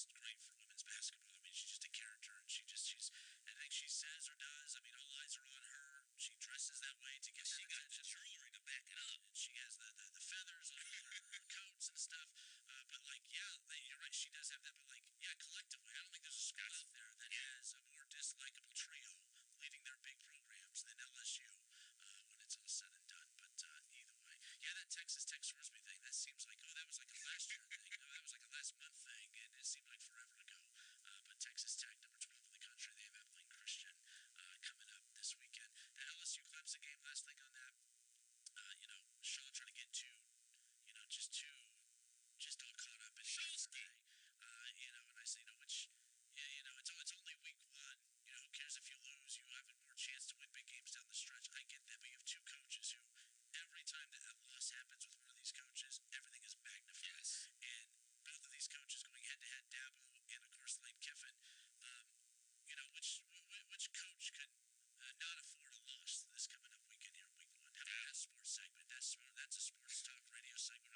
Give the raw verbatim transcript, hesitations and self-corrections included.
just great for women's basketball. I mean, she's just a character, and she just she's anything she says or does. I mean, all eyes are on her. She dresses that way to get. She got the jewelry to back it up, and she has the the, the feathers on all her, her coats and stuff. Uh, but like, yeah, you're right. She does have that. But like, yeah, collectively, I don't think there's a school out there that has a more dislikable trio leading their big programs than L S U uh, when it's all said and done. But uh, either way, yeah, that Texas Tech Scoresby thing, that seems like, oh, that was like a last year thing. Oh, that was like a last month thing, and it seemed like forever ago. Uh, but Texas Tech, number twelve in the country, they have Abilene Christian uh, coming up this weekend. The L S U Clemson game, last thing on that, uh, you know, Shaw trying to get too, you know, just too, just all caught up in yesterday. Uh, you know, and I say, you know, which, yeah, you know, it's it's only week one. You know, who cares if you lose? You have a more chance to win big games down the stretch. I get that, but you have two coaches who, every time that a loss happens with one of these coaches, everything is magnified. Yes. And both of these coaches going head to head, Dabo and of course Lane Kiffin. Um, you know, which which coach could uh, not afford a loss this coming up weekend here, week one? How about that sports segment? That's that's a sports talk radio segment.